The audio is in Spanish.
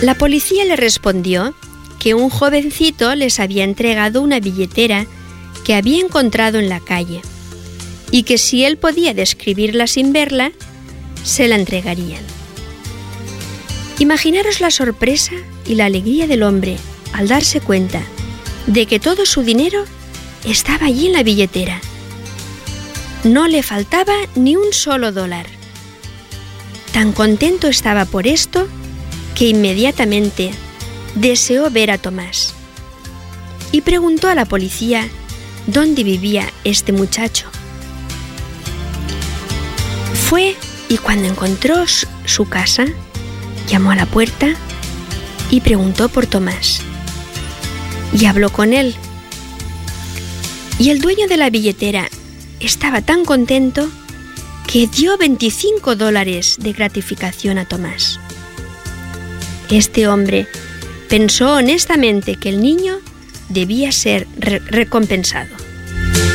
La policía le respondió que un jovencito les había entregado una billetera que había encontrado en la calle y que si él podía describirla sin verla, se la entregarían. Imaginaros la sorpresa y la alegría del hombre al darse cuenta de que todo su dinero estaba allí en la billetera. No le faltaba ni un solo dólar. Tan contento estaba por esto que inmediatamente deseó ver a Tomás y preguntó a la policía dónde vivía este muchacho. Fue y cuando encontró su casa, llamó a la puerta y preguntó por Tomás. Y habló con él. Y el dueño de la billetera estaba tan contento que dio $25 de gratificación a Tomás. Este hombre pensó honestamente que el niño debía ser recompensado.